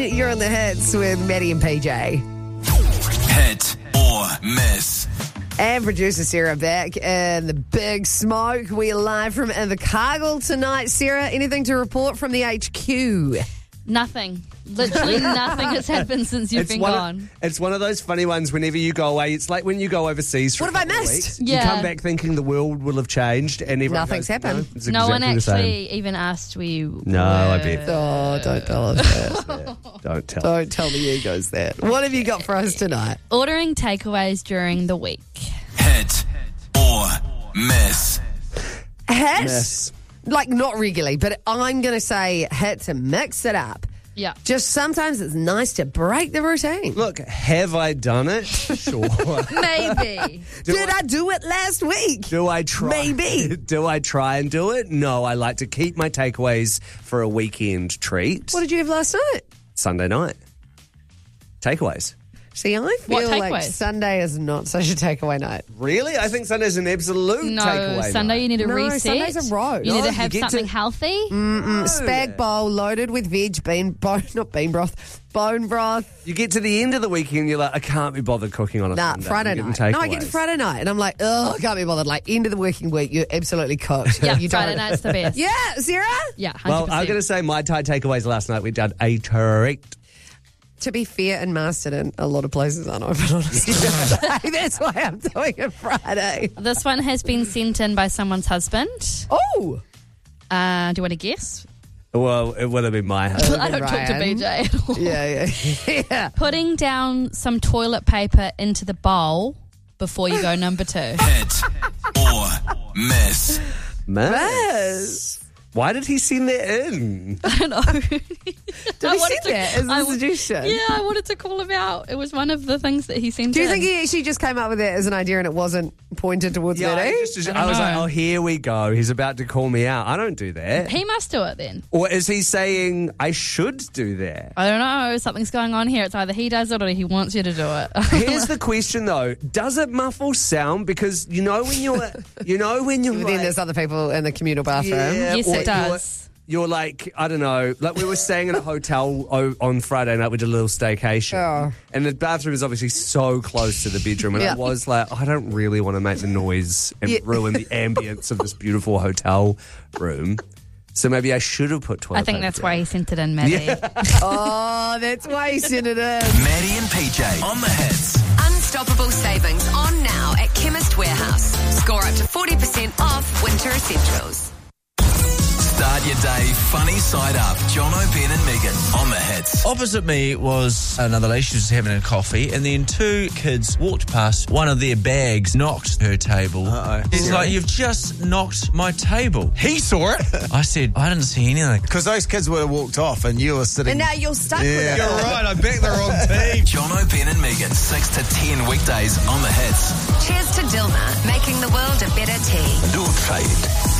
You're on the hits with Maddie and PJ. Hit or miss. And producer Sarah back in the big smoke. We're live from Invercargill tonight. Sarah, anything to report from the HQ? Nothing. Literally nothing has happened since you've been gone. It's one of those funny ones whenever you go away. It's like when you go overseas for What a have I couple of missed? weeks. Yeah. You come back thinking the world will have changed and everyone Nothing's goes, happened. No, it's No one exactly the same. actually even asked where you No, were. I bet. Oh, don't tell us that. Don't tell. Don't tell the egos that. What have you got for us tonight? Ordering takeaways during the week. Hit or miss. Hit? Miss. Like, not regularly, but I'm going to say hit to mix it up. Yeah. Just sometimes it's nice to break the routine. Look, have I done it? Sure. Maybe. Did I do it last week? Do I try? Maybe. Do I try and do it? No, I like to keep my takeaways for a weekend treat. What did you have last night? Sunday night. Takeaways. See, I What feel like takeaways? Sunday is not such a takeaway night. Really? I think Sunday's an absolute No, takeaway Sunday night. you need to No, reset. Sunday's a roast. You need No, to you have get something to- healthy. Spag bowl loaded with veg, bone broth. You get to the end of the week and you're like, I can't be bothered cooking on a Nah, Sunday. Friday I'm night. getting No, I get to takeaways. Friday night and I'm like, oh, I can't be bothered. Like, end of the working week, you're absolutely cooked. Yeah, you Friday don't. night's the best. Yeah, Sarah? Yeah, 100%. Well, I'm going to say my Thai takeaways last night, we done a treat. To be fair, in Masterton, a lot of places aren't open on a Sunday. That's why I'm doing it Friday. This one has been sent in by someone's husband. Oh! Do you want to guess? Well, it would have been my husband. I don't talk to Ryan. BJ at all. Yeah. Yeah. Putting down some toilet paper into the bowl before you go number 2. Hit or miss. Miss. Why did he send that in? I don't know. Did he send that as a suggestion? Yeah, I wanted to call him out. It was one of the things that he sent Do you in. think he actually just came up with it as an idea and it wasn't pointed towards Yeah, Maddie? I was like, know. oh, here we go. He's about to call me out. I don't do that. He must do it then. Or is he saying I should do that? I don't know. Something's going on here. It's either he does it or he wants you to do it. Here's the question though: does it muffle sound? Because you know when you're, Then like, there's other people in the communal bathroom. yeah, Yes, or it does. You're like, I don't know, like we were staying in a hotel on Friday night. We did a little staycation. Oh. And the bathroom is obviously so close to the bedroom. And Yeah. I was like, I don't really want to make the noise and Yeah. ruin the ambience of this beautiful hotel room. So maybe I should have put toilet I think paper that's down. why he sent it in, Maddie. Oh, that's why he sent it in. Maddie and PJ on the hits. Unstoppable savings on now at Chemist Warehouse. Score up to 40% off winter essentials. Start your day funny side up. John O'Brien and Megan on the hits. Opposite me was another lady. She was having a coffee, and then 2 kids walked past. One of their bags knocked her table. Uh-oh. He's like, you've just knocked my table. He saw it. I said, I didn't see anything. Because those kids would have walked off and you were sitting... And now you're stuck with it. You're right, I bet they're on team. John O'Brien and Megan, 6 to 10 weekdays on the hits. Cheers to Dilma, making the world a better tea. Don't fade.